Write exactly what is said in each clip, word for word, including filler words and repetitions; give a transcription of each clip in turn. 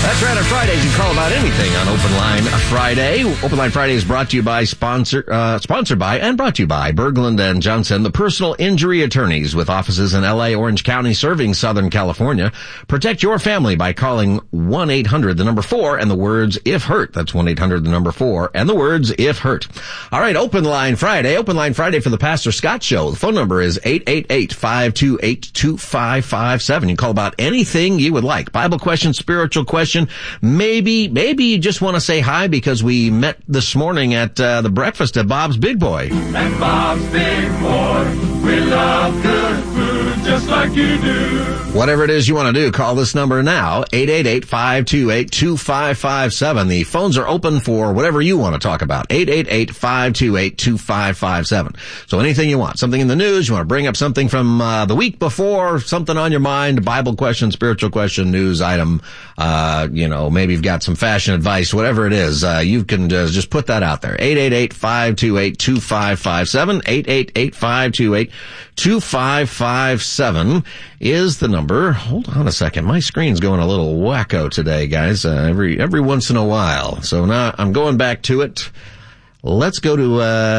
That's right, on Fridays you can call about anything on Open Line Friday. Open Line Friday is brought to you by, sponsor, uh, sponsored by and brought to you by Berglund and Johnson, the personal injury attorneys with offices in L A, Orange County, serving Southern California. Protect your family by calling one eight hundred, the number four, and the words if hurt. That's one eight hundred, the number four, and the words if hurt. All right, Open Line Friday. Open Line Friday for the Pastor Scott Show. The phone number is eight eight eight, five two eight, two five five seven. You can call about anything you would like. Bible question, spiritual question. Maybe, maybe you just want to say hi because we met this morning at uh, the breakfast at Bob's Big Boy. At Bob's Big Boy, we love good food just like you do. Whatever it is you want to do, call this number now, eight eight eight, five two eight, two five five seven. The phones are open for whatever you want to talk about, eight eight eight, five two eight, two five five seven. So anything you want, something in the news, you want to bring up something from uh, the week before, something on your mind, Bible question, spiritual question, news item, uh, you know, maybe you've got some fashion advice, whatever it is, uh, you can uh, just put that out there, eight eight eight, five two eight, two five five seven, eight eight eight, five two eight, two five five seven is the number. Hold on a second. My screen's going a little wacko today, guys, uh, every, every once in a while. So now I'm going back to it. Let's go to,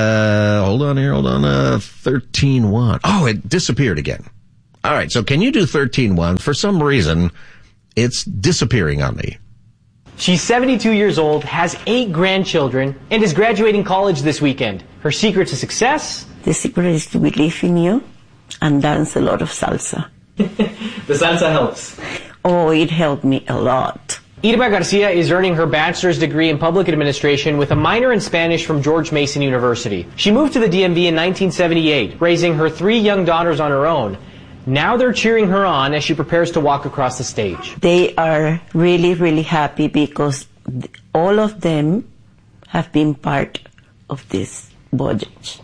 uh, hold on here, hold on, uh, thirteen one. Oh, it disappeared again. All right. So can you do thirteen one? For some reason, it's disappearing on me. She's seventy-two years old, has eight grandchildren, and is graduating college this weekend. Her secret to success? The secret is to believe in you and dance a lot of salsa. The salsa helps. Oh, it helped me a lot. Irma Garcia is earning her bachelor's degree in public administration with a minor in Spanish from George Mason University. She moved to the D M V in nineteen seventy-eight, raising her three young daughters on her own. Now they're cheering her on as she prepares to walk across the stage. They are really, really happy because all of them have been part of this voyage.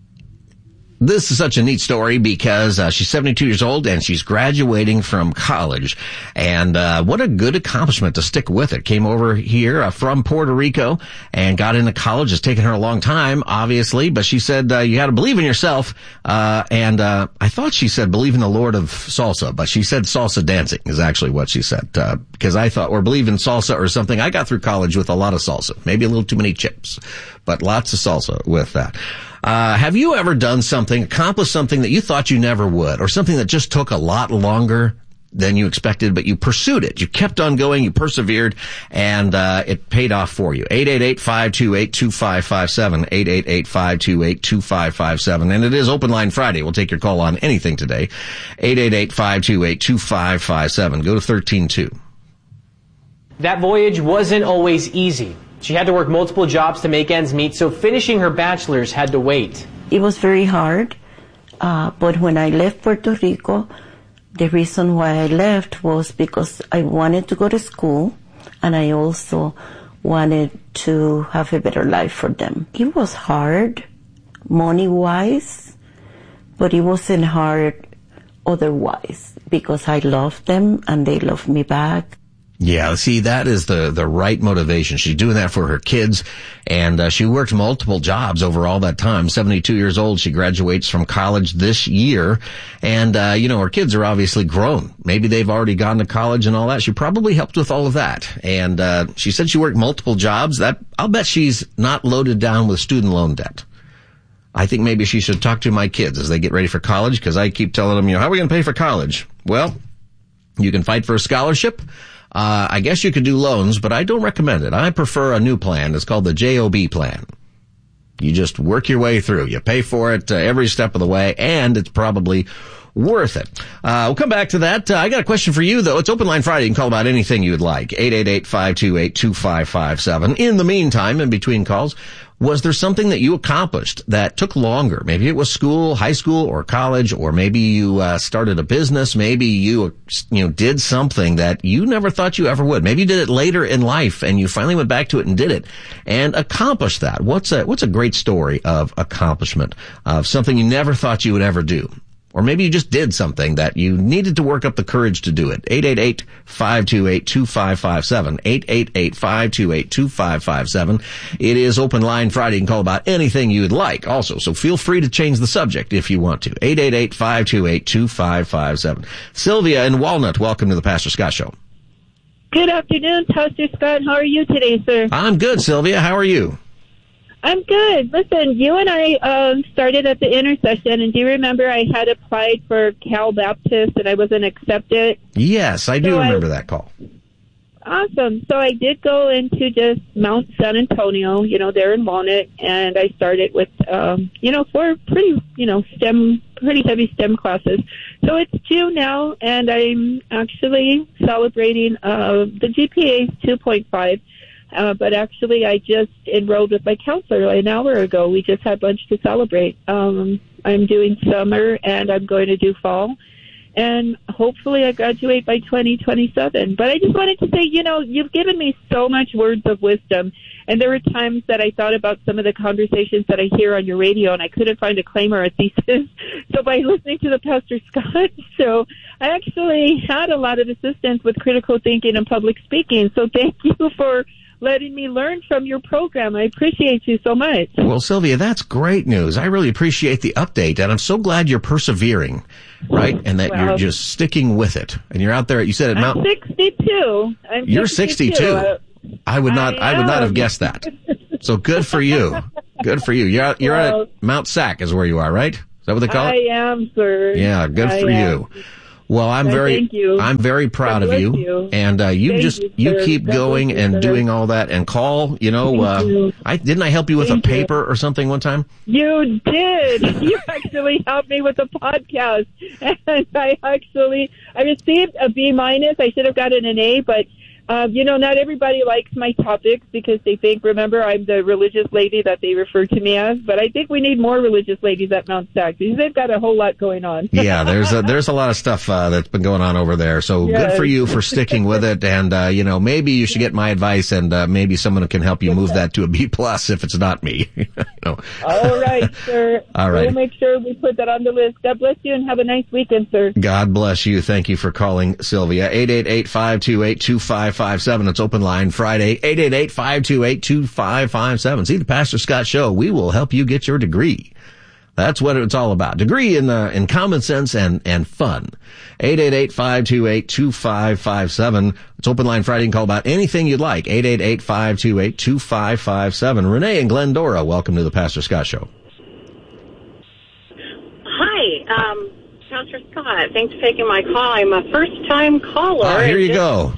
This is such a neat story because uh, she's seventy-two years old and she's graduating from college. And uh what a good accomplishment to stick with it. Came over here uh, from Puerto Rico and got into college. It's taken her a long time, obviously, but she said uh, you got to believe in yourself. Uh and uh I thought she said believe in the Lord of salsa, but she said salsa dancing is actually what she said. Uh because I thought, or believe in salsa or something. I got through college with a lot of salsa, maybe a little too many chips, but lots of salsa with that. Uh, have you ever done something, accomplished something that you thought you never would, or something that just took a lot longer than you expected, but you pursued it, you kept on going, you persevered, and uh it paid off for you? eight eight eight, five two eight, two five five seven, eight eight eight, five two eight, two five five seven, and it is Open Line Friday. We'll take your call on anything today, eight eight eight, five two eight, two five five seven. Go to thirteen two. That voyage wasn't always easy. She had to work multiple jobs to make ends meet, so finishing her bachelor's had to wait. It was very hard, uh, but when I left Puerto Rico, the reason why I left was because I wanted to go to school, and I also wanted to have a better life for them. It was hard, money-wise, but it wasn't hard otherwise, because I loved them, and they loved me back. Yeah, see, that is the, the right motivation. She's doing that for her kids, and uh, she worked multiple jobs over all that time. seventy-two years old, she graduates from college this year, and, uh, you know, her kids are obviously grown. Maybe they've already gone to college and all that. She probably helped with all of that. And uh she said she worked multiple jobs. That I'll bet she's not loaded down with student loan debt. I think maybe she should talk to my kids as they get ready for college, because I keep telling them, you know, how are we going to pay for college? Well, you can fight for a scholarship. Uh, I guess you could do loans, but I don't recommend it. I prefer a new plan. It's called the J O B plan. You just work your way through. You pay for it uh, every step of the way, and it's probably worth it. Uh, we'll come back to that. Uh, I got a question for you, though. It's Open Line Friday. You can call about anything you'd like. eight eight eight, five two eight, two five five seven. In the meantime, in between calls, was there something that you accomplished that took longer? Maybe it was school, high school, or college, or maybe you uh, started a business. Maybe you, you know, did something that you never thought you ever would. Maybe you did it later in life, and you finally went back to it and did it and accomplished that. What's a what's a great story of accomplishment, of something you never thought you would ever do? Or maybe you just did something that you needed to work up the courage to do it. eight eight eight, five two eight, two five five seven. eight eight eight, five two eight, two five five seven. It is Open Line Friday. You can call about anything you'd like also, so feel free to change the subject if you want to. eight eight eight, five two eight, two five five seven. Sylvia in Walnut, welcome to the Pastor Scott Show. Good afternoon, Pastor Scott. How are you today, sir? I'm good, Sylvia. How are you? I'm good. Listen, you and I um, started at the intercession, and do you remember I had applied for Cal Baptist and I wasn't accepted? Yes, I do so remember I, that call. Awesome. So I did go into just Mount San Antonio, you know, there in Walnut, and I started with, um, you know, four pretty, you know, STEM, pretty heavy STEM classes. So it's June now, and I'm actually celebrating, uh, the G P A is two point five. Uh, but actually, I just enrolled with my counselor an hour ago. We just had lunch to celebrate. Um, I'm doing summer, and I'm going to do fall. And hopefully I graduate by twenty twenty-seven. But I just wanted to say, you know, you've given me so much words of wisdom. And there were times that I thought about some of the conversations that I hear on your radio, and I couldn't find a claim or a thesis. So by listening to the Pastor Scott show, I actually had a lot of assistance with critical thinking and public speaking. So thank you for letting me learn from your program. I appreciate you so much. Well, Sylvia, that's great news. I really appreciate the update, and I'm so glad you're persevering, right? And that well, you're just sticking with it. And you're out there, you said at I'm Mount... sixty-two. I'm You're sixty-two. sixty-two. I would not, I, I would not have guessed that. So good for you. Good for you. You're out, you're well, at Mount Sac is where you are, right? Is that what they call I it? I am, sir. Yeah, good I for am. you. Well, I'm well, very, thank you. I'm very proud of you, you. and uh, you thank just you, you keep God going you, and sir. doing all that, and call. You know, uh, you. I didn't I help you with thank a paper you. or something one time? You did. You actually helped me with a podcast, and I actually I received a B minus. I should have gotten an A, but. Uh, you know, not everybody likes my topics because they think, remember, I'm the religious lady that they refer to me as. But I think we need more religious ladies at Mount Sac because they've got a whole lot going on. Yeah, there's a, there's a lot of stuff uh, that's been going on over there. So yes. Good for you for sticking with it. And, uh, you know, maybe you should get my advice, and uh, maybe someone can help you move that to a B plus if it's not me. you know. All right, sir. All right. We'll make sure we put that on the list. God bless you and have a nice weekend, sir. God bless you. Thank you for calling, Sylvia. eight eight eight, five two eight, two five five seven. It's open line Friday, eight eight eight, five two eight, two five five seven. See the Pastor Scott Show. We will help you get your degree. That's what it's all about. Degree in uh, in common sense and, and fun. eight eight eight, five two eight, two five five seven. It's open line Friday. You can call about anything you'd like. eight eight eight, five two eight, two five five seven. Renee and Glendora, welcome to the Pastor Scott Show. Hi, um, Pastor Scott. Thanks for taking my call. I'm a first-time caller. Oh, here you just- go.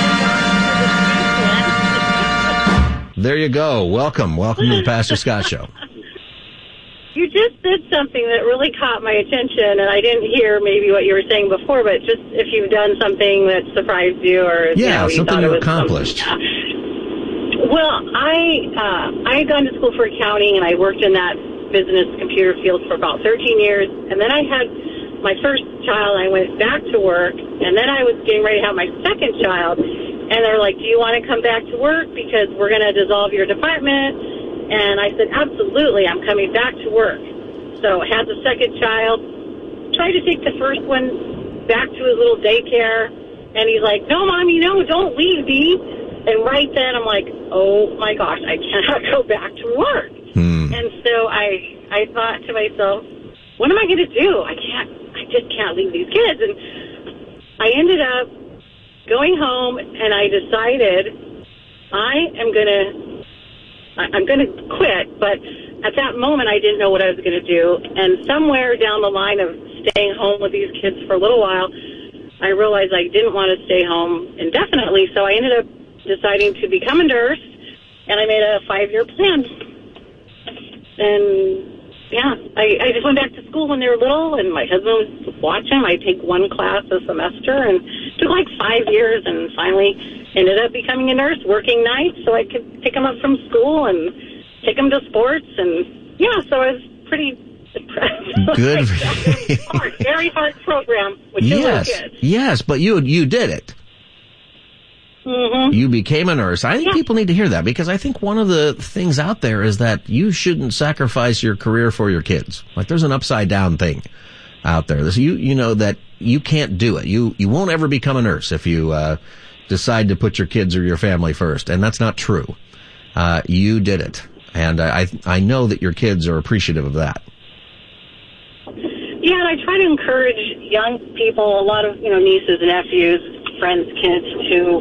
There you go. Welcome. Welcome to the Pastor Scott Show. You just said something that really caught my attention, and I didn't hear maybe what you were saying before, but just if you've done something that surprised you or... Yeah, you know, you something thought you it was accomplished. Something. Well, I, uh, I had gone to school for accounting, and I worked in that business computer field for about thirteen years, and then I had my first child, I went back to work, and then I was getting ready to have my second child, and they're like, do you want to come back to work because we're going to dissolve your department? And I said, absolutely, I'm coming back to work. So I had the second child, tried to take the first one back to his little daycare, and he's like, no, Mommy, no, don't leave me. And right then I'm like, oh, my gosh, I cannot go back to work. Hmm. And so I, I thought to myself, what am I going to do? I can't, I just can't leave these kids. And I ended up going home, and I decided I am going to, I'm going to quit. But at that moment, I didn't know what I was going to do. And somewhere down the line of staying home with these kids for a little while, I realized I didn't want to stay home indefinitely. So I ended up deciding to become a nurse, and I made a five-year plan. And yeah, I, I just went back to school when they were little, and my husband was watching. I take one class a semester, and it took like five years, and finally ended up becoming a nurse, working nights, so I could pick them up from school and take them to sports, and yeah, so I was pretty impressed. Good. hard, very hard program. With yes, two kids. yes, but you you did it. Mm-hmm. You became a nurse. I think yeah. people need to hear that, because I think one of the things out there is that you shouldn't sacrifice your career for your kids. Like, there's an upside down thing out there. This, you you know that you can't do it. You you won't ever become a nurse if you uh, decide to put your kids or your family first, and that's not true. Uh, you did it, and I I know that your kids are appreciative of that. Yeah, and I try to encourage young people, a lot of you know nieces and nephews, friends, kids, to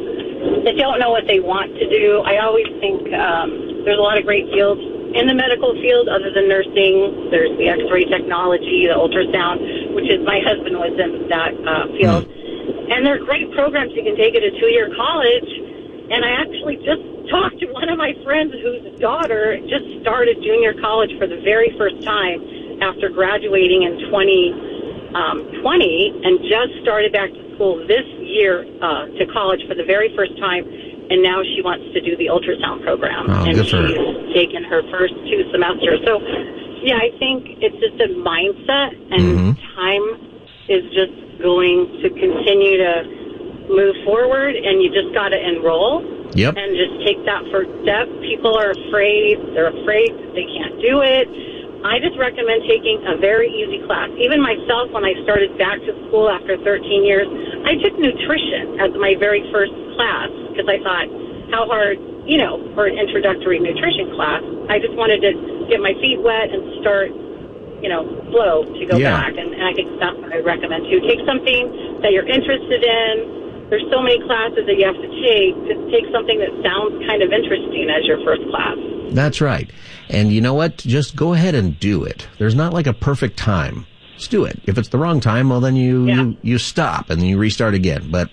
that don't know what they want to do. I always think um, there's a lot of great fields in the medical field other than nursing. There's the X-ray technology, the ultrasound, which is my husband was in that uh, field. Mm. And they're great programs. You can take it a two-year college. And I actually just talked to one of my friends whose daughter just started junior college for the very first time after graduating in twenty twenty and just started back to school this year uh, to college for the very first time, and now she wants to do the ultrasound program. Oh, and good for she's her. taken her first two semesters. So, yeah, I think it's just a mindset, and Mm-hmm. time is just going to continue to move forward, and you just got to enroll. Yep. And just take that first step. People are afraid. They're afraid they can't do it. I just recommend taking a very easy class. Even myself, when I started back to school after thirteen years, I took nutrition as my very first class because I thought, how hard, you know, for an introductory nutrition class. I just wanted to get my feet wet and start, you know, flow to go Yeah. back. And, and I think that's what I recommend too. Take something that you're interested in. There's so many classes that you have to take. Just take something that sounds kind of interesting as your first class. That's right. And you know what? Just go ahead and do it. There's not like a perfect time. Just do it. If it's the wrong time, well, then you, Yeah. you, you stop and then you restart again. But